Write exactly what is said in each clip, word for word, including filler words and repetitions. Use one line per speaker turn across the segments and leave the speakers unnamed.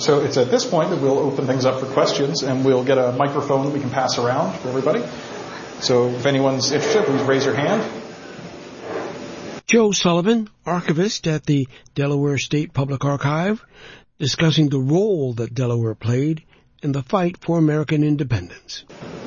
so it's at this point that we'll open things up for questions, and we'll get a microphone that we can pass around for everybody. So if anyone's interested, please raise your hand.
Joe Sullivan, archivist at the Delaware State Public Archive, discussing the role that Delaware played in the fight for American independence.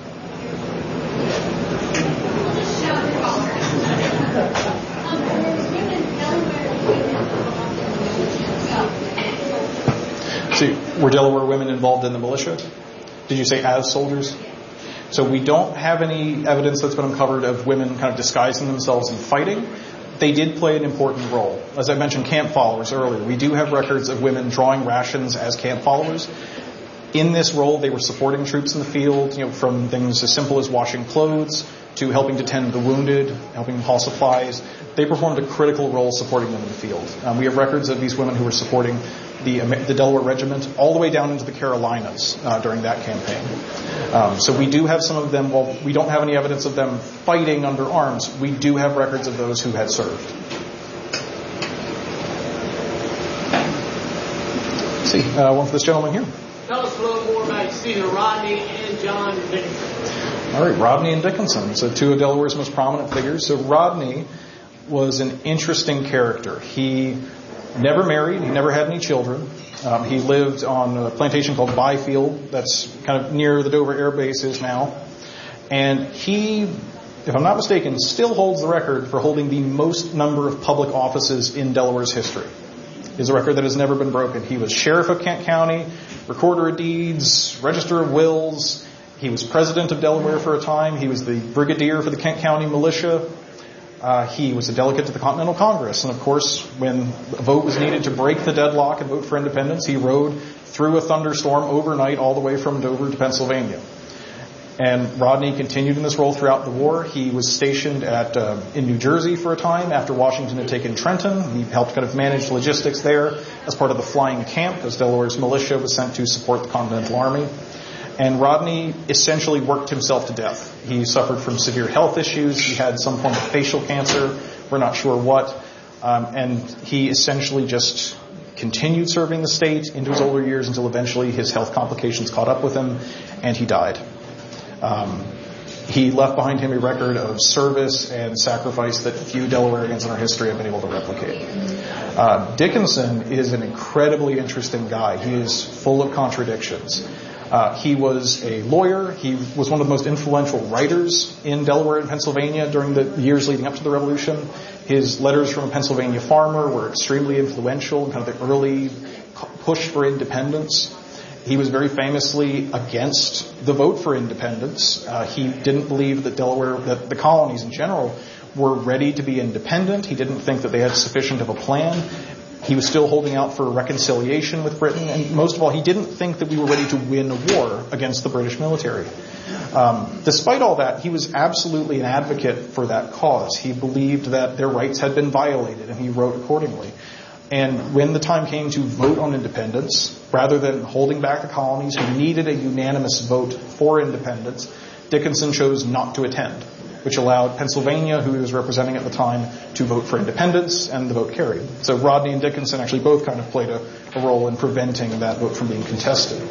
See, were Delaware women involved in the militia? Did you say as soldiers? So we don't have any evidence that's been uncovered of women kind of disguising themselves and fighting. They did play an important role. As I mentioned, camp followers earlier. We do have records of women drawing rations as camp followers. In this role, they were supporting troops in the field, you know, from things as simple as washing clothes to helping to tend the wounded, helping haul supplies. They performed a critical role supporting them in the field. Um, we have records of these women who were supporting the, the Delaware Regiment all the way down into the Carolinas uh, during that campaign. Um, so we do have some of them. While we don't have any evidence of them fighting under arms, we do have records of those who had served. Let's see, uh, one for this gentleman here.
Tell us a little more about Caesar Rodney and John Dickinson.
All right, Rodney and Dickinson, so two of Delaware's most prominent figures. So Rodney was an interesting character. He never married. He never had any children. Um, he lived on a plantation called Byfield that's kind of near the Dover Air Base is now. And he, if I'm not mistaken, still holds the record for holding the most number of public offices in Delaware's history. It's a record that has never been broken. He was sheriff of Kent County, recorder of deeds, register of wills. He was president of Delaware for a time. He was the brigadier for the Kent County militia. Uh, he was a delegate to the Continental Congress. And of course, when a vote was needed to break the deadlock and vote for independence, he rode through a thunderstorm overnight all the way from Dover to Pennsylvania. And Rodney continued in this role throughout the war. He was stationed at uh, in New Jersey for a time after Washington had taken Trenton. He helped kind of manage logistics there as part of the flying camp, as Delaware's militia was sent to support the Continental Army. And Rodney essentially worked himself to death. He suffered from severe health issues. He had some form of facial cancer. We're not sure what. Um, and he essentially just continued serving the state into his older years until eventually his health complications caught up with him and he died. Um, he left behind him a record of service and sacrifice that few Delawareans in our history have been able to replicate. Uh, Dickinson is an incredibly interesting guy. He is full of contradictions. Uh, he was a lawyer. He was one of the most influential writers in Delaware and Pennsylvania during the years leading up to the Revolution. His letters from a Pennsylvania farmer were extremely influential in kind of the early push for independence. He was very famously against the vote for independence. Uh, he didn't believe that Delaware, that the colonies in general, were ready to be independent. He didn't think that they had sufficient of a plan. He was still holding out for reconciliation with Britain. And most of all, he didn't think that we were ready to win a war against the British military. Um, despite all that, he was absolutely an advocate for that cause. He believed that their rights had been violated, and he wrote accordingly. And when the time came to vote on independence, rather than holding back the colonies who needed a unanimous vote for independence, Dickinson chose not to attend, which allowed Pennsylvania, who he was representing at the time, to vote for independence, and the vote carried. So Rodney and Dickinson actually both kind of played a, a role in preventing that vote from being contested.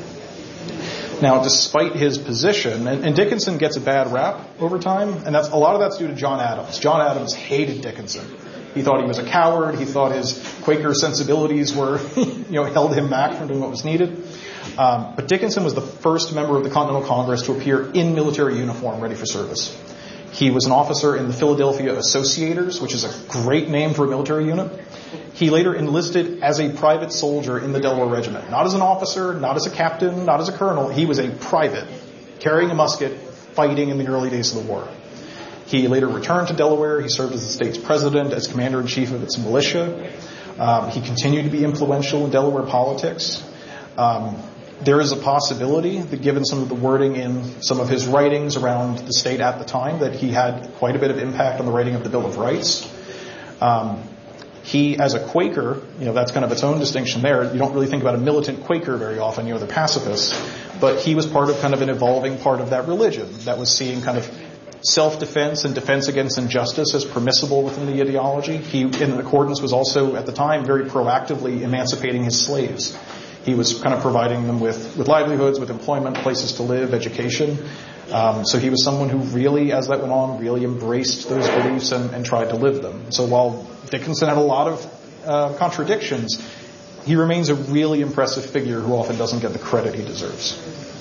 Now, despite his position, and, and Dickinson gets a bad rap over time, and that's a lot of that's due to John Adams. John Adams hated Dickinson. He thought he was a coward. He thought his Quaker sensibilities were, you know, held him back from doing what was needed. Um, but Dickinson was the first member of the Continental Congress to appear in military uniform, ready for service. He was an officer in the Philadelphia Associators, which is a great name for a military unit. He later enlisted as a private soldier in the Delaware Regiment. Not as an officer, not as a captain, not as a colonel. He was a private, carrying a musket, fighting in the early days of the war. He later returned to Delaware. He served as the state's president, as commander-in-chief of its militia. Um, he continued to be influential in Delaware politics. Um, there is a possibility that given some of the wording in some of his writings around the state at the time, that he had quite a bit of impact on the writing of the Bill of Rights. Um, he, as a Quaker, you know, that's kind of its own distinction there. You don't really think about a militant Quaker very often, you know, they're pacifists. But he was part of kind of an evolving part of that religion that was seeing kind of self-defense and defense against injustice as permissible within the ideology. He, in accordance, was also, at the time, very proactively emancipating his slaves. He was kind of providing them with, with livelihoods, with employment, places to live, education. Um, so he was someone who really, as that went on, really embraced those beliefs and, and tried to live them. So while Dickinson had a lot of uh, contradictions, he remains a really impressive figure who often doesn't get the credit he deserves.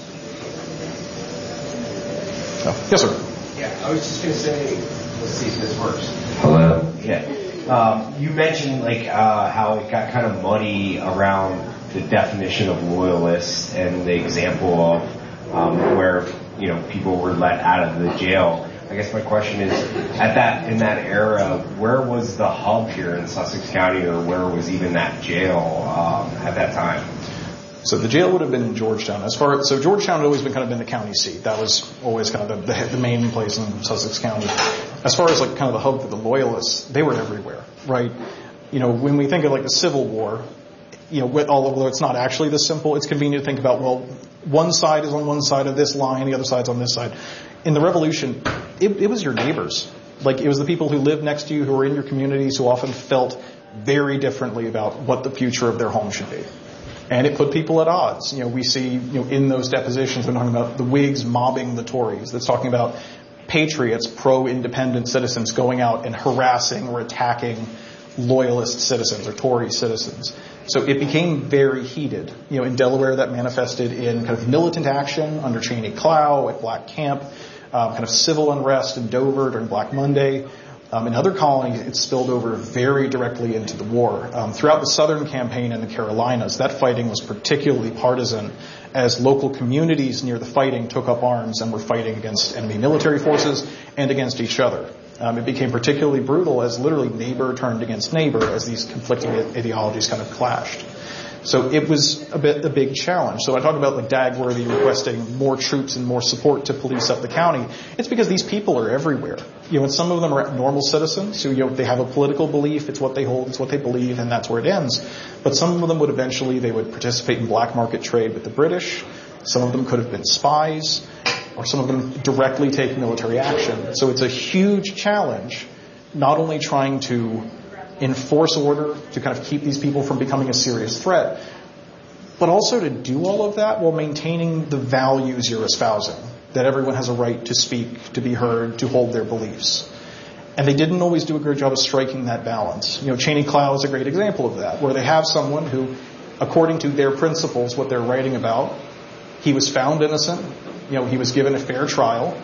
Oh, yes, sir.
Yeah, I was just going to say, let's see if this works. Hello? Yeah. Um, you mentioned like uh, how it got kind of muddy around the definition of loyalists and the example of um, where, you know, people were let out of the jail. I guess my question is, at that in that era, where was the hub here in Sussex County, or where was even that jail um, at that time?
So the jail would have been in Georgetown. As far as, so Georgetown had always been kind of been the county seat. That was always kind of the, the, the main place in Sussex County. As far as like kind of the hub for the loyalists, they were everywhere, right? You know, when we think of like the Civil War, you know, with, although it's not actually this simple, it's convenient to think about, well, one side is on one side of this line, the other side's on this side. In the Revolution, it, it was your neighbors. Like, it was the people who lived next to you, who were in your communities, who often felt very differently about what the future of their home should be. And it put people at odds. You know, we see, you know, in those depositions, we're talking about the Whigs mobbing the Tories. That's talking about patriots, pro-independent citizens going out and harassing or attacking loyalist citizens or Tory citizens. So it became very heated. You know, in Delaware, that manifested in kind of militant action under Cheney Clow at Black Camp, um, kind of civil unrest in Dover during Black Monday. Um, in other colonies, it spilled over very directly into the war. Um, throughout the Southern campaign in the Carolinas, that fighting was particularly partisan as local communities near the fighting took up arms and were fighting against enemy military forces and against each other. Um, it became particularly brutal as literally neighbor turned against neighbor as these conflicting ideologies kind of clashed. So it was a bit a big challenge. So I talk about like Dagworthy requesting more troops and more support to police up the county. It's because these people are everywhere. You know, and some of them are normal citizens who, you know, they have a political belief. It's what they hold. It's what they believe, and that's where it ends. But some of them would eventually, they would participate in black market trade with the British. Some of them could have been spies, or some of them directly take military action. So it's a huge challenge, not only trying to enforce order to kind of keep these people from becoming a serious threat, but also to do all of that while maintaining the values you're espousing, that everyone has a right to speak, to be heard, to hold their beliefs. And they didn't always do a good job of striking that balance. You know, Cheney Clow is a great example of that, where they have someone who, according to their principles, what they're writing about, he was found innocent, you know, he was given a fair trial,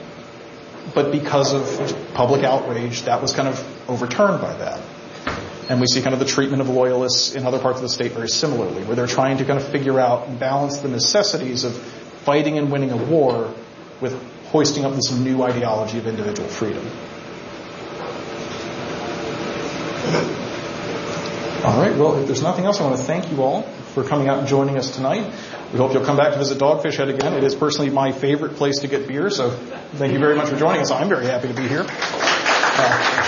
but because of public outrage, that was kind of overturned by that. And we see kind of the treatment of loyalists in other parts of the state very similarly, where they're trying to kind of figure out and balance the necessities of fighting and winning a war with hoisting up this new ideology of individual freedom. All right, well, if there's nothing else, I want to thank you all for coming out and joining us tonight. We hope you'll come back to visit Dogfish Head again. It is personally my favorite place to get beer, so thank you very much for joining us. I'm very happy to be here. Uh,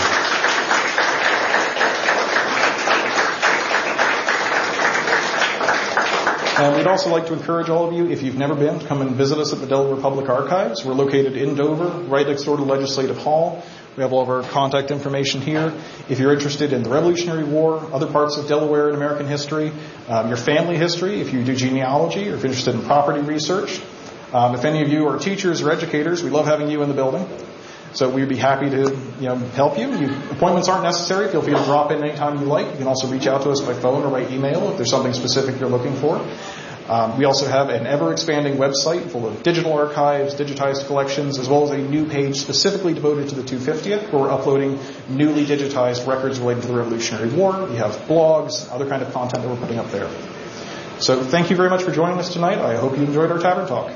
And we'd also like to encourage all of you, if you've never been, to come and visit us at the Delaware Public Archives. We're located in Dover, right next door to Legislative Hall. We have all of our contact information here. If you're interested in the Revolutionary War, other parts of Delaware and American history, um, your family history, if you do genealogy, or if you're interested in property research, um, if any of you are teachers or educators, we love having you in the building. So we'd be happy to, you know, help you. you. Appointments aren't necessary. Feel free to drop in anytime you like. You can also reach out to us by phone or by email if there's something specific you're looking for. Um, we also have an ever-expanding website full of digital archives, digitized collections, as well as a new page specifically devoted to the two hundred fiftieth, where we're uploading newly digitized records related to the Revolutionary War. We have blogs, other kind of content that we're putting up there. So thank you very much for joining us tonight. I hope you enjoyed our Tavern Talk.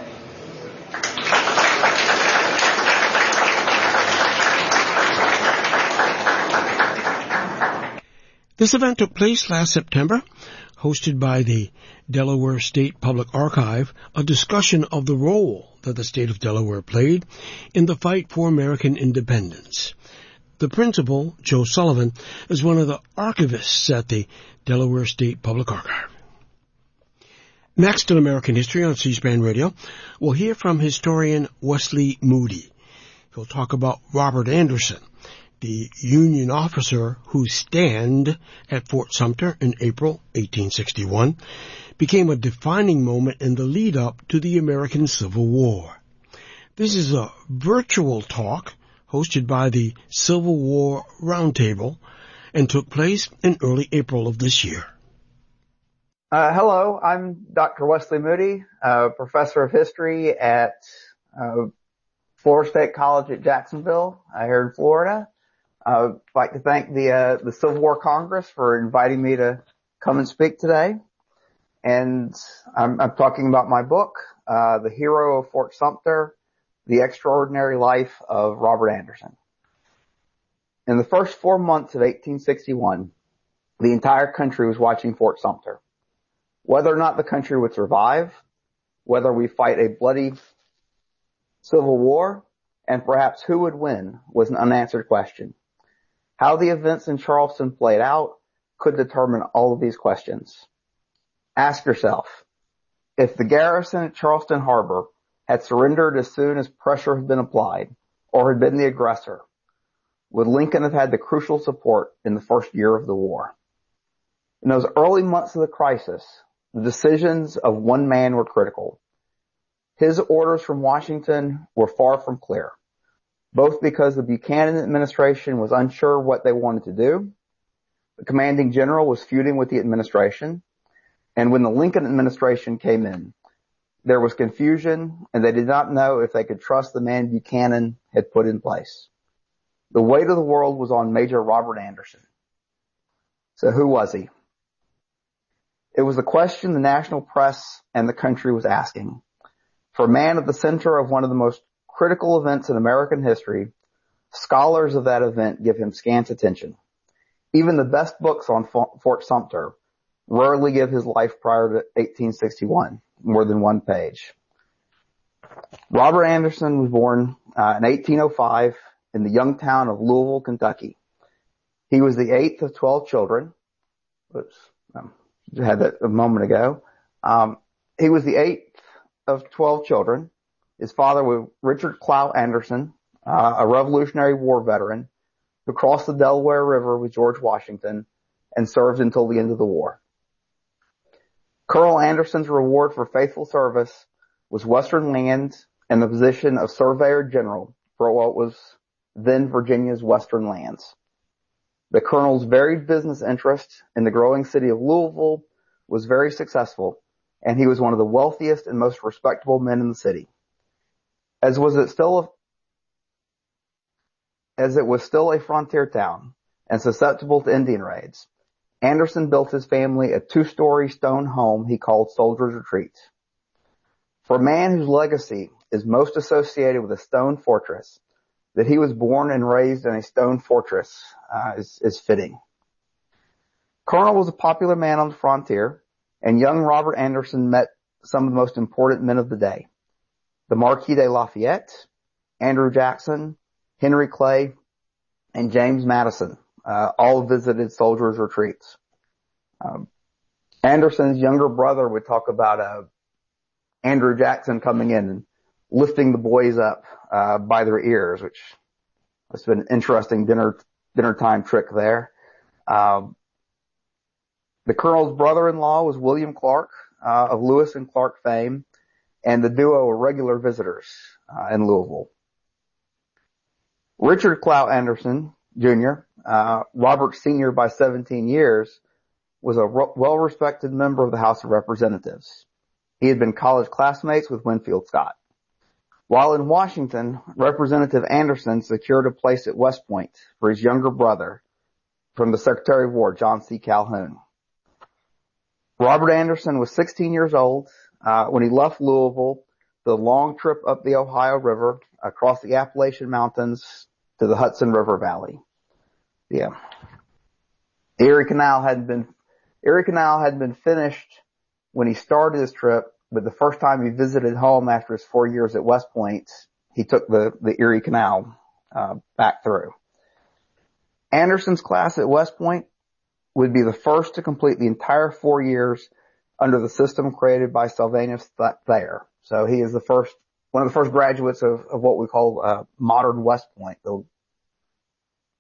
This event took place last September, hosted by the Delaware State Public Archive, a discussion of the role that the state of Delaware played in the fight for American independence. The principal, Joe Sullivan, is one of the archivists at the Delaware State Public Archive. Next in American History on C-SPAN Radio, we'll hear from historian Wesley Moody. He'll talk about Robert Anderson, the Union officer whose stand at Fort Sumter in April eighteen sixty-one became a defining moment in the lead-up to the American Civil War. This is a virtual talk hosted by the Civil War Roundtable and took place in early April of this year.
Uh, hello, I'm Doctor Wesley Moody, uh, professor of history at uh, Florida State College at Jacksonville, uh, here in Florida. Uh, I'd like to thank the uh, the Civil War Congress for inviting me to come and speak today. And I'm, I'm talking about my book, uh, The Hero of Fort Sumter, The Extraordinary Life of Robert Anderson. In the first four months of eighteen sixty-one, the entire country was watching Fort Sumter. Whether or not the country would survive, whether we fight a bloody civil war, and perhaps who would win was an unanswered question. How the events in Charleston played out could determine all of these questions. Ask yourself, if the garrison at Charleston Harbor had surrendered as soon as pressure had been applied, or had been the aggressor, would Lincoln have had the crucial support in the first year of the war? In those early months of the crisis, the decisions of one man were critical. His orders from Washington were far from clear, both because the Buchanan administration was unsure what they wanted to do, the commanding general was feuding with the administration, and when the Lincoln administration came in, there was confusion and they did not know if they could trust the man Buchanan had put in place. The weight of the world was on Major Robert Anderson. So who was he? It was a question the national press and the country was asking. For a man at the center of one of the most critical events in American history, scholars of that event give him scant attention. Even the best books on Fort Sumter rarely give his life prior to eighteen sixty-one more than one page. Robert Anderson was born uh, in eighteen oh five in the young town of Louisville, Kentucky. He was the eighth of twelve children. Oops, um, I had that a moment ago. Um, he was the eighth of twelve children. His father was Richard Clout Anderson, uh, a Revolutionary War veteran who crossed the Delaware River with George Washington and served until the end of the war. Colonel Anderson's reward for faithful service was Western lands and the position of Surveyor General for what was then Virginia's Western lands. The colonel's varied business interest in the growing city of Louisville was very successful, and he was one of the wealthiest and most respectable men in the city. As was it still a, as it was still a frontier town and susceptible to Indian raids, Anderson built his family a two-story stone home he called Soldier's Retreat. For a man whose legacy is most associated with a stone fortress, that he was born and raised in a stone fortress uh, is, is fitting. Colonel was a popular man on the frontier, and young Robert Anderson met some of the most important men of the day. The Marquis de Lafayette, Andrew Jackson, Henry Clay, and James Madison uh, all visited soldiers' retreats. Um, Anderson's younger brother would talk about uh, Andrew Jackson coming in and lifting the boys up uh, by their ears, which has been an interesting dinner dinner time trick there. Um, the colonel's brother-in-law was William Clark uh, of Lewis and Clark fame, and the duo were regular visitors uh, in Louisville. Richard Clout Anderson, Junior, uh, Robert Senior by seventeen years, was a ro- well-respected member of the House of Representatives. He had been college classmates with Winfield Scott. While in Washington, Representative Anderson secured a place at West Point for his younger brother from the Secretary of War, John C. Calhoun. Robert Anderson was sixteen years old uh, when he left Louisville the long trip up the Ohio River, across the Appalachian Mountains to the Hudson River Valley. Yeah. The Erie Canal hadn't been, Erie Canal hadn't been finished when he started his trip, but the first time he visited home after his four years at West Point, he took the, the Erie Canal, uh, back through. Anderson's class at West Point would be the first to complete the entire four years under the system created by Sylvanus Thayer. So he is the first, one of the first graduates of, of what we call uh, modern West Point. The,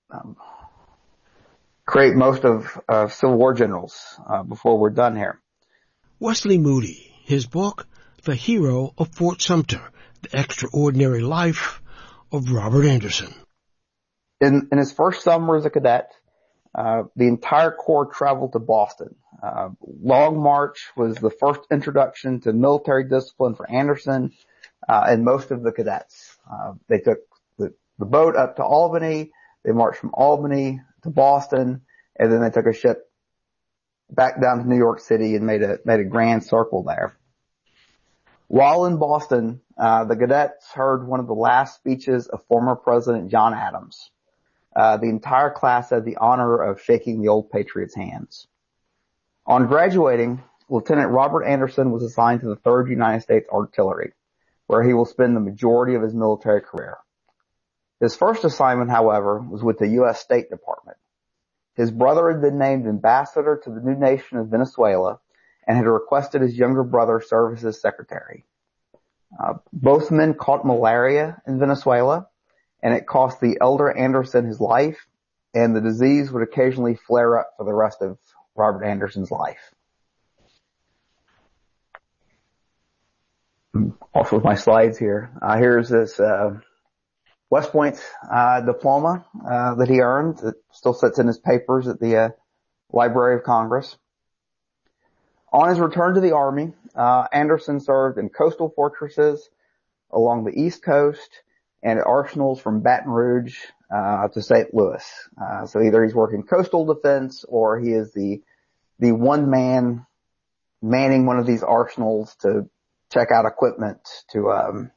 um, create most of uh, Civil War generals uh, before we're done here.
Wesley Moody, his book, The Hero of Fort Sumter, The Extraordinary Life of Robert Anderson.
In, in his first summer as a cadet, uh, the entire Corps traveled to Boston. Uh, Long March was the first introduction to military discipline for Anderson uh, and most of the cadets. Uh, they took the, the boat up to Albany. They marched from Albany to Boston, and then they took a ship back down to New York City and made a made a grand circle there. While in Boston, uh, the cadets heard one of the last speeches of former President John Adams. Uh, the entire class had the honor of shaking the old patriot's hands. On graduating, Lieutenant Robert Anderson was assigned to the third United States Artillery, where he will spend the majority of his military career. His first assignment, however, was with the U S State Department. His brother had been named ambassador to the new nation of Venezuela and had requested his younger brother serve as his secretary. Uh, both men caught malaria in Venezuela, and it cost the elder Anderson his life, and the disease would occasionally flare up for the rest of Robert Anderson's life. Off with my slides here. Uh, here's this uh, West Point uh, diploma uh, that he earned. It still sits in his papers at the uh, Library of Congress. On his return to the Army, uh, Anderson served in coastal fortresses along the East Coast and at arsenals from Baton Rouge uh, to Saint Louis. Uh, so either he's working coastal defense or he is the the one man manning one of these arsenals to check out equipment to um,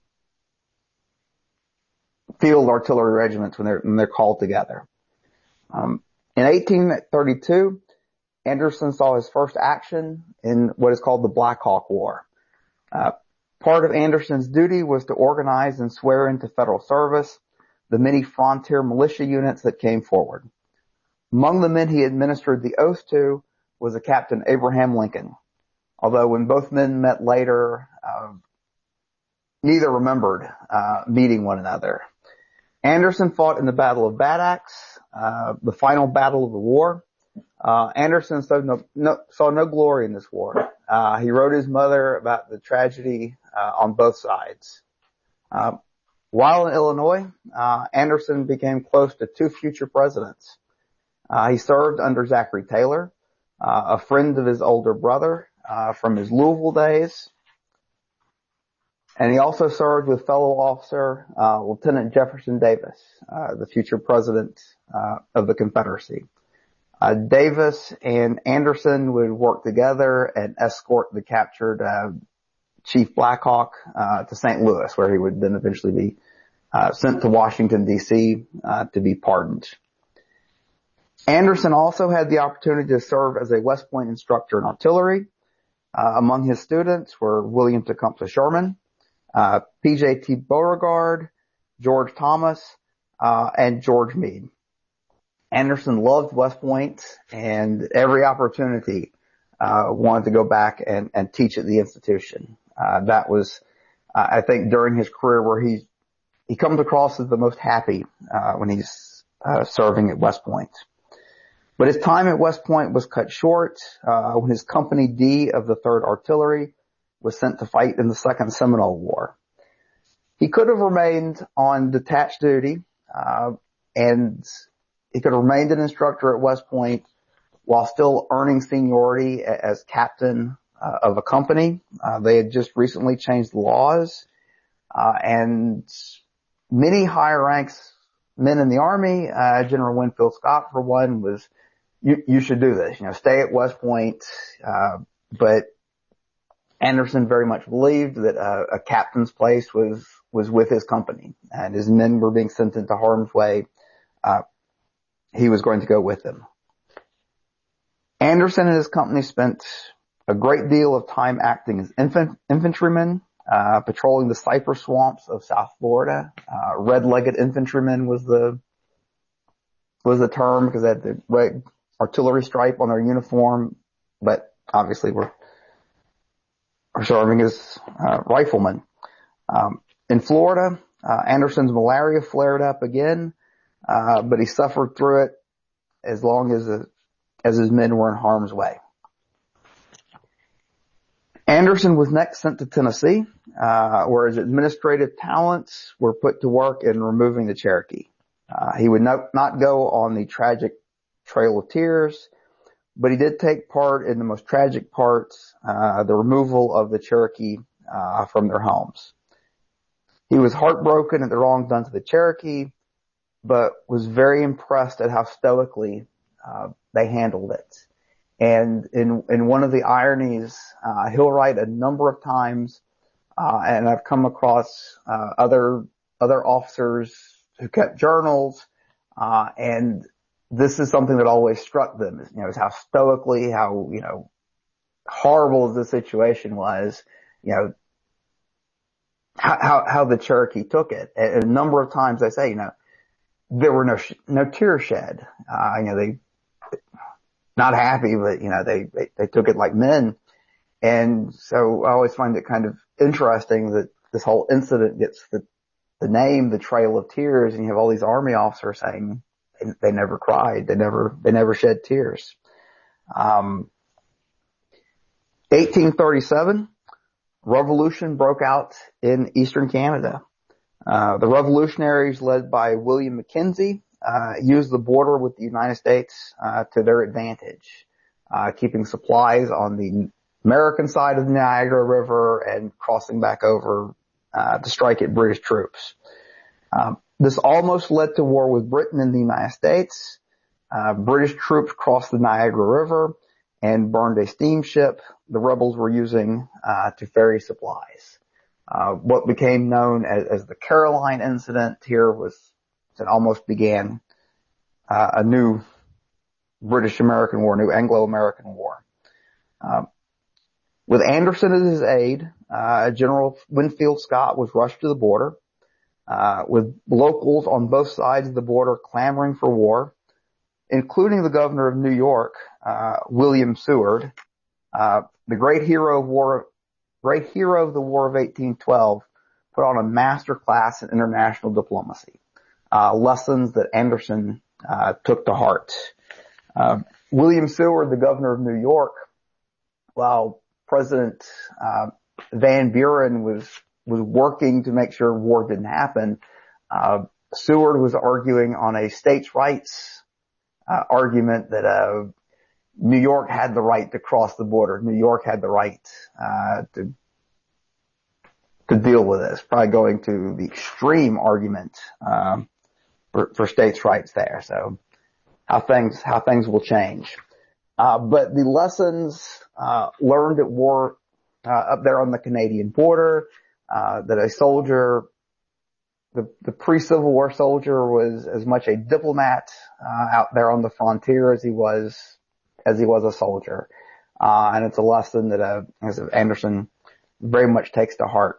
field artillery regiments when they're when they're called together. Um, in eighteen thirty-two, Anderson saw his first action in what is called the Black Hawk War. Uh, part of Anderson's duty was to organize and swear into federal service the many frontier militia units that came forward. Among the men he administered the oath to was a Captain Abraham Lincoln, although when both men met later, uh, neither remembered uh, meeting one another. Anderson fought in the Battle of Bad Axe, uh, the final battle of the war. Uh, Anderson saw no, no, saw no glory in this war. Uh, he wrote his mother about the tragedy uh, on both sides. Uh, while in Illinois, uh, Anderson became close to two future presidents. Uh, he served under Zachary Taylor, uh, a friend of his older brother uh, from his Louisville days. And he also served with fellow officer uh, Lieutenant Jefferson Davis, uh, the future president uh, of the Confederacy. Uh, Davis and Anderson would work together and escort the captured uh, Chief Black Hawk uh, to Saint Louis, where he would then eventually be uh, sent to Washington, D C uh, to be pardoned. Anderson also had the opportunity to serve as a West Point instructor in artillery. Uh, among his students were William Tecumseh Sherman, uh, P J T Beauregard, George Thomas, uh, and George Meade. Anderson loved West Point and every opportunity, uh, wanted to go back and, and teach at the institution. Uh, that was, uh, I think during his career where he, he comes across as the most happy, uh, when he's, uh, serving at West Point. But his time at West Point was cut short, uh, when his Company D of the third Artillery was sent to fight in the Second Seminole War. He could have remained on detached duty, uh, and he could have remained an instructor at West Point while still earning seniority as captain uh, of a company. Uh, they had just recently changed the laws, uh, and many higher ranks men in the Army, uh, General Winfield Scott for one, was, you, you should do this, you know, stay at West Point, uh, but Anderson very much believed that uh, a captain's place was, was with his company, and his men were being sent into harm's way. Uh, he was going to go with them. Anderson and his company spent a great deal of time acting as infant, infantrymen, uh, patrolling the cypress swamps of South Florida. Uh, red-legged infantrymen was the, was the term because they had the red artillery stripe on their uniform, but obviously were, were serving as, uh, riflemen. Um, in Florida, uh, Anderson's malaria flared up again. uh, but he suffered through it as long as, the, as his men were in harm's way. Anderson was next sent to Tennessee, uh, where his administrative talents were put to work in removing the Cherokee. Uh, he would not, not go on the tragic Trail of Tears, but he did take part in the most tragic parts, uh, the removal of the Cherokee, uh, from their homes. He was heartbroken at the wrong done to the Cherokee, but was very impressed at how stoically, uh, they handled it. And in, in one of the ironies, uh, he'll write a number of times, uh, and I've come across, uh, other, other officers who kept journals, uh, and this is something that always struck them, is, you know, is how stoically, how, you know, horrible the situation was, you know, how, how, how the Cherokee took it. And a number of times they say, you know, there were no, no tears shed. Uh, you know, they, not happy, but, you know, they, they, they took it like men. And so I always find it kind of interesting that this whole incident gets the, the name, the Trail of Tears, and you have all these Army officers saying they, they never cried. They never, they never shed tears. Um, eighteen thirty-seven, revolution broke out in Eastern Canada. Uh, the revolutionaries led by William Mackenzie, Uh, used the border with the United States, uh, to their advantage, uh, keeping supplies on the American side of the Niagara River and crossing back over, uh, to strike at British troops. Um, this almost led to war with Britain and the United States. Uh, British troops crossed the Niagara River and burned a steamship the rebels were using, uh, to ferry supplies. Uh, what became known as, as the Caroline incident here was that almost began uh, a new British-American war, new Anglo-American war. Uh, with Anderson as his aide, uh, General Winfield Scott was rushed to the border, uh, with locals on both sides of the border clamoring for war, including the governor of New York, uh, William Seward, uh, the great hero of war, great hero of the War of eighteen twelve, put on a master class in international diplomacy. Uh, lessons that Anderson, uh, took to heart. Uh, William Seward, the governor of New York, while President, uh, Van Buren was, was working to make sure war didn't happen, uh, Seward was arguing on a states' rights, uh, argument that, uh, New York had the right to cross the border. New York had the right, uh, to, to deal with this, probably going to the extreme argument, um, For, for states' rights there. So how things, how things will change. Uh, but the lessons, uh, learned at war, uh, up there on the Canadian border, uh, that a soldier, the, the pre-Civil War soldier was as much a diplomat, uh, out there on the frontier as he was, as he was a soldier. Uh, and it's a lesson that, uh, as Anderson very much takes to heart.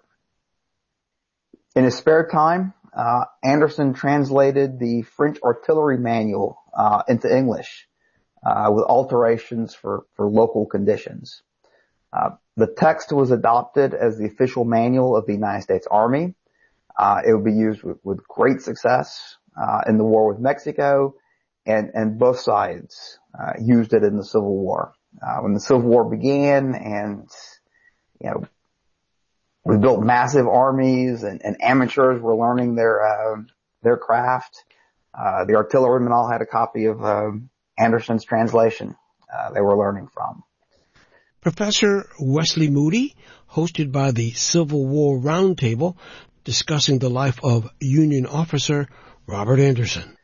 In his spare time, Uh, Anderson translated the French artillery manual, uh, into English, uh, with alterations for, for local conditions. Uh, the text was adopted as the official manual of the United States Army. Uh, it would be used with, with great success, uh, in the war with Mexico, and, and both sides, uh, used it in the Civil War. Uh, when the Civil War began and, you know, we built massive armies, and, and amateurs were learning their uh, their craft. Uh, the artillerymen all had a copy of uh, Anderson's translation uh, they were learning from.
Professor Wesley Moody, hosted by the Civil War Roundtable, discussing the life of Union officer Robert Anderson.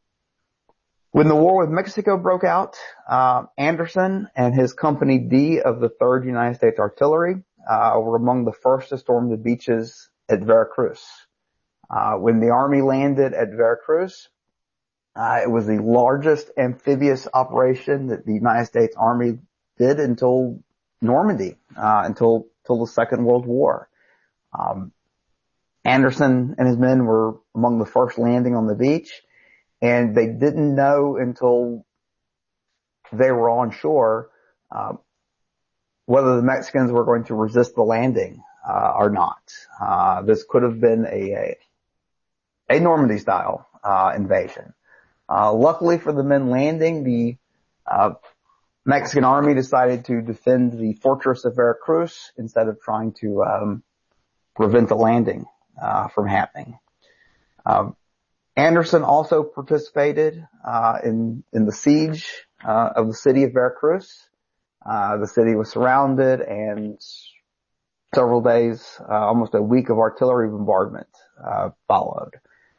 When the war with Mexico broke out, uh, Anderson and his Company D of the third United States Artillery Uh, were among the first to storm the beaches at Veracruz. Uh, when the Army landed at Veracruz, uh, it was the largest amphibious operation that the United States Army did until Normandy, uh, until, until the Second World War. Um, Anderson and his men were among the first landing on the beach, and they didn't know until they were on shore, uh, whether the Mexicans were going to resist the landing, uh, or not. Uh, this could have been a, a, a Normandy style, uh, invasion. Uh, luckily for the men landing, the uh, Mexican army decided to defend the fortress of Veracruz instead of trying to um, prevent the landing uh, from happening. Um, Anderson also participated uh, in in the siege uh, of the city of Veracruz. Uh, the city was surrounded, and several days, uh, almost a week of artillery bombardment uh, followed.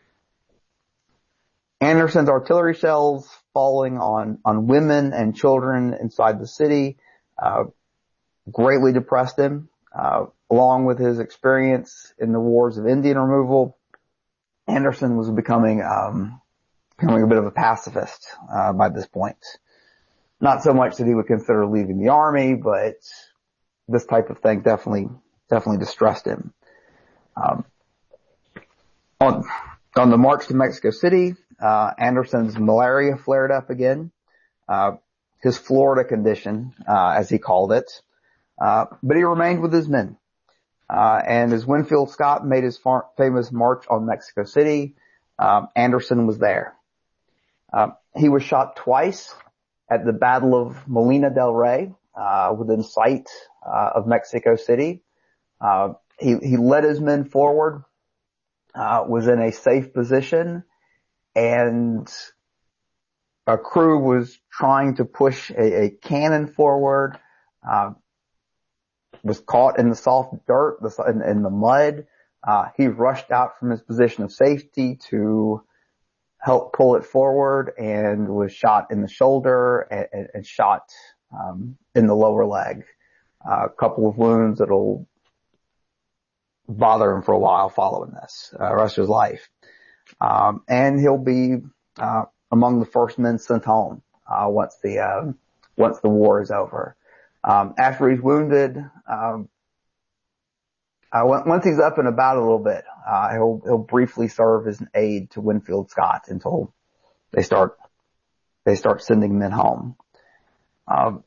Anderson's artillery shells falling on on women and children inside the city uh, greatly depressed him. Uh, along with his experience in the wars of Indian removal, Anderson was becoming um, becoming a bit of a pacifist uh, by this point. Not so much that he would consider leaving the army, but this type of thing definitely definitely distressed him. Um, on on the march to Mexico City, uh, Anderson's malaria flared up again. Uh, his Florida condition, uh, as he called it. Uh, but he remained with his men. Uh, and as Winfield Scott made his far- famous march on Mexico City, um, Anderson was there. Uh, he was shot twice at the Battle of Molina del Rey, uh, within sight, uh, of Mexico City. Uh, he, he led his men forward, uh, was in a safe position, and a crew was trying to push a, a cannon forward, uh, was caught in the soft dirt, in, in the mud. Uh, he rushed out from his position of safety to help pull it forward and was shot in the shoulder and, and shot um, in the lower leg. Uh, a couple of wounds that'll bother him for a while following this, uh, rest of his life. Um, and he'll be uh, among the first men sent home uh, once the uh, once the war is over. Um, after he's wounded, um, uh, once he's up and about a little bit, uh, he'll, he'll briefly serve as an aide to Winfield Scott until they start, they start sending men home. Um,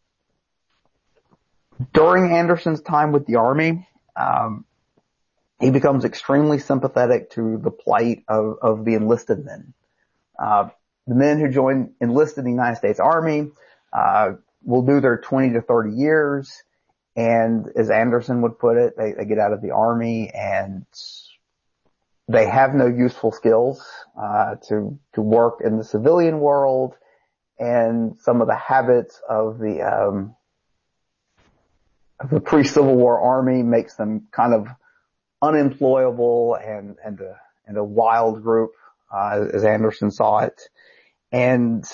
during Anderson's time with the army, um, he becomes extremely sympathetic to the plight of, of the enlisted men. Uh, the men who join enlisted in the United States Army, uh, will do their twenty to thirty years, and as Anderson would put it, they, they get out of the army and they have no useful skills uh to to work in the civilian world, and some of the habits of the um of the pre-Civil War army makes them kind of unemployable and and a and a wild group, uh as Anderson saw it. And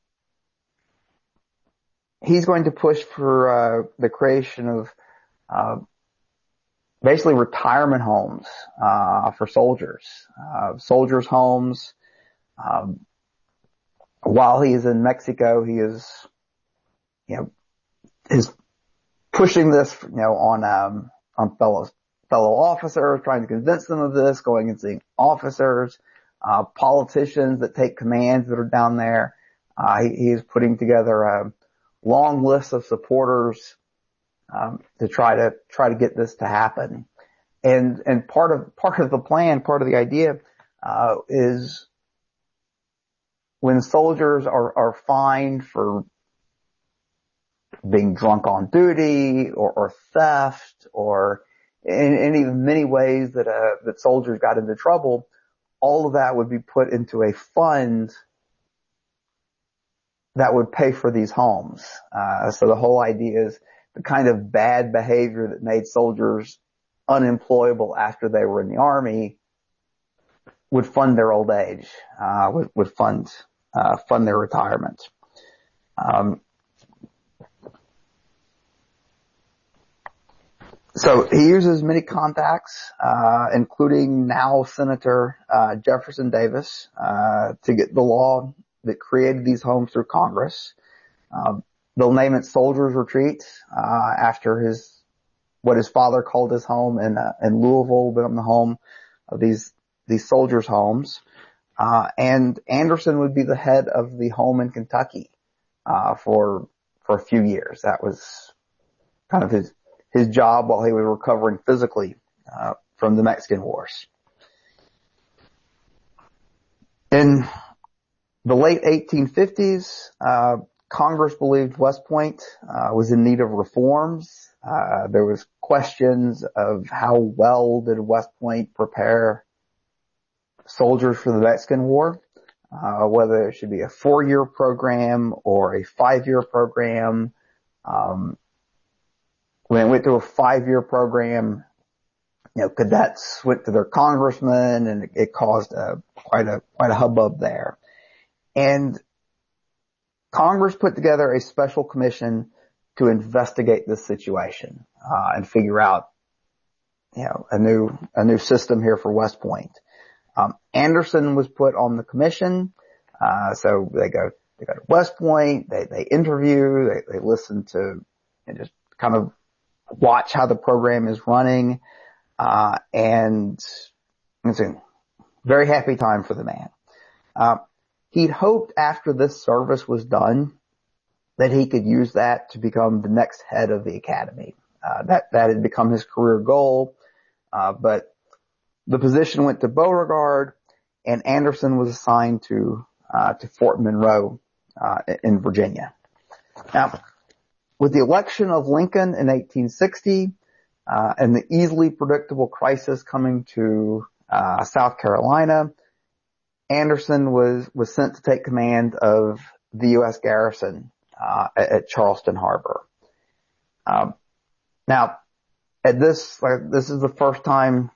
he's going to push for uh the creation of uh basically retirement homes uh for soldiers, uh soldiers' homes. Um while he is in Mexico, he is, you know, is pushing this, you know, on um on fellow fellow officers, trying to convince them of this, going and seeing officers, uh politicians that take commands that are down there. Uh he, he is putting together a long list of supporters um, to try to try to get this to happen, and and part of part of the plan, part of the idea uh, is when soldiers are are fined for being drunk on duty or, or theft or in any many ways that uh, that soldiers got into trouble, all of that would be put into a fund that would pay for these homes. Uh, so the whole idea is the kind of bad behavior that made soldiers unemployable after they were in the army would fund their old age, uh, would, would fund, uh, fund their retirement. Um, so he uses many contacts, uh, including now Senator, uh, Jefferson Davis, uh, to get the law that created these homes through Congress. Um, they'll name it Soldiers Retreat, uh, after his, what his father called his home in, uh, in Louisville, become the home of these, these soldiers' homes. Uh, and Anderson would be the head of the home in Kentucky, uh, for, for a few years. That was kind of his, his job while he was recovering physically, uh, from the Mexican Wars. In the late eighteen fifties, uh, Congress believed West Point uh, was in need of reforms. Uh, there was questions of how well did West Point prepare soldiers for the Mexican War, uh, whether it should be a four-year program or a five-year program. Um, when it went to a five-year program, you know, cadets went to their congressmen, and it, it caused a, quite a quite a hubbub there. And Congress put together a special commission to investigate this situation uh, and figure out, you know, a new a new system here for West Point. Um, Anderson was put on the commission, uh, so they go they go to West Point, they they interview, they, they listen to, and just kind of watch how the program is running, uh, and it's a very happy time for the man. Uh, he'd hoped after this service was done that he could use that to become the next head of the academy. Uh, that, that had become his career goal, uh, but the position went to Beauregard, and Anderson was assigned to, uh, to Fort Monroe, uh, in Virginia. Now, with the election of Lincoln in eighteen sixty, uh, and the easily predictable crisis coming to, uh, South Carolina, Anderson was, was sent to take command of the U S garrison, uh, at, at Charleston Harbor. Um, now, at this, like, this is the first time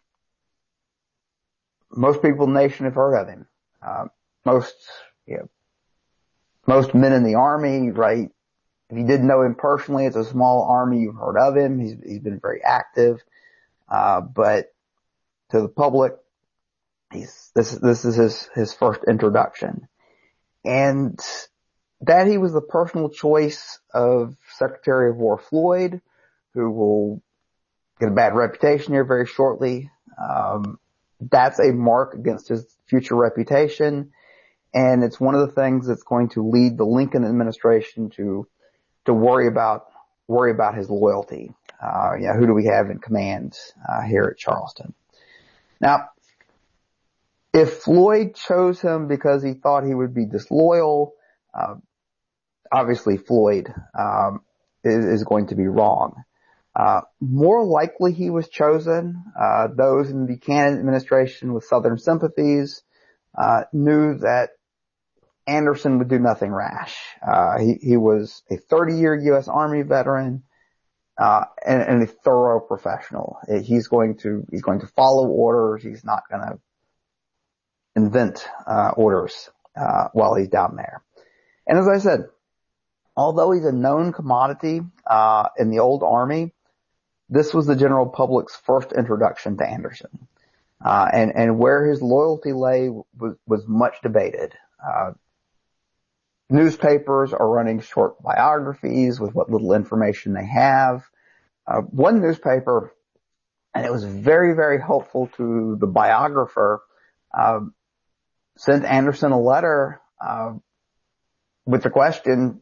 most people in the nation have heard of him. Uh, most, you know, most men in the Army, right? If you didn't know him personally, it's a small army, you've heard of him. He's, he's been very active. Uh, but to the public, he's, this, this is his, his first introduction. And that he was the personal choice of Secretary of War Floyd, who will get a bad reputation here very shortly. Um, that's a mark against his future reputation. And it's one of the things that's going to lead the Lincoln administration to to worry about worry about his loyalty. Uh, you know, who do we have in command uh, here at Charleston? Now, if Floyd chose him because he thought he would be disloyal, uh, obviously Floyd um, is, is going to be wrong. Uh, more likely he was chosen. Uh, those in the Buchanan administration with Southern sympathies uh, knew that Anderson would do nothing rash. Uh, he, he was a thirty-year U S Army veteran, uh, and, and a thorough professional. He's going to, he's going to follow orders. He's not going to invent, uh, orders, uh, while he's down there. And as I said, although he's a known commodity, uh, in the old Army, this was the general public's first introduction to Anderson. Uh, and, and where his loyalty lay was, was much debated. Uh, Newspapers are running short biographies with what little information they have. Uh, one newspaper, and it was very, very helpful to the biographer, uh, sent Anderson a letter uh, with the question,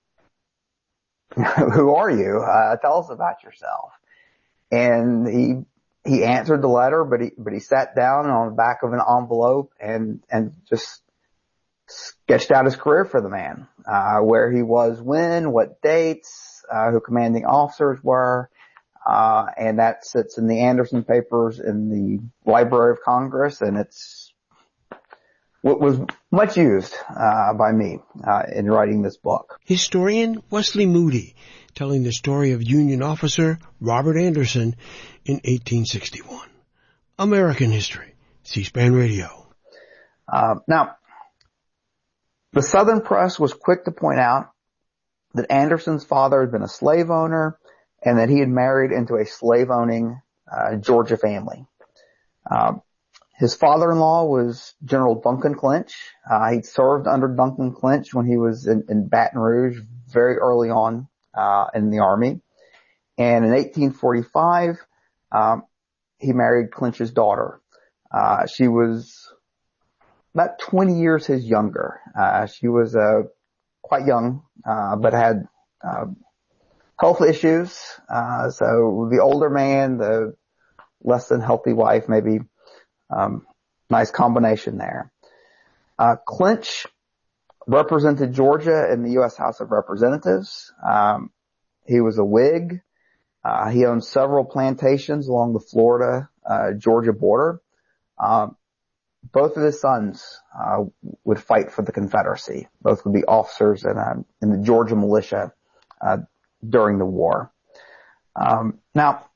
who are you? Uh, tell us about yourself. And he he answered the letter, but he but he sat down on the back of an envelope and and just sketched out his career for the man, uh, where he was when, what dates, uh, who commanding officers were, uh, and that sits in the Anderson papers in the Library of Congress, and it's what was much used, uh, by me, uh, in writing this book.
Historian Wesley Moody telling the story of Union officer Robert Anderson in eighteen sixty-one. American History, C-SPAN Radio.
Uh, now, the Southern press was quick to point out that Anderson's father had been a slave owner and that he had married into a slave-owning uh, Georgia family. Uh, his father-in-law was General Duncan Clinch. Uh, he'd served under Duncan Clinch when he was in, in Baton Rouge very early on uh, in the Army. And in eighteen forty-five, um, he married Clinch's daughter. Uh, she was about twenty years his younger. Uh, she was, uh, quite young, uh, but had, uh, health issues. Uh, so the older man, the less than healthy wife, maybe, um, nice combination there. Uh, Clinch represented Georgia in the U S House of Representatives. Um, he was a Whig. Uh, he owned several plantations along the Florida, uh, Georgia border. Um, both of his sons, uh, would fight for the Confederacy. Both would be officers in, uh, in the Georgia militia, uh, during the war. Um, now,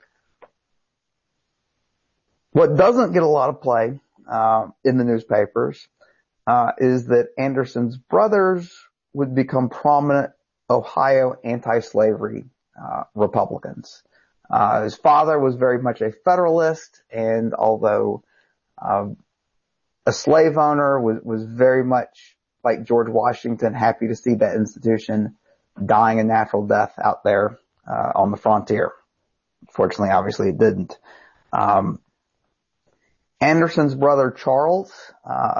what doesn't get a lot of play, uh, in the newspapers, uh, is that Anderson's brothers would become prominent Ohio anti-slavery, uh, Republicans. Uh, his father was very much a Federalist, and although, um, a slave owner, was, was very much like George Washington, happy to see that institution dying a natural death out there, uh, on the frontier. Fortunately, obviously it didn't. Um, Anderson's brother Charles, uh,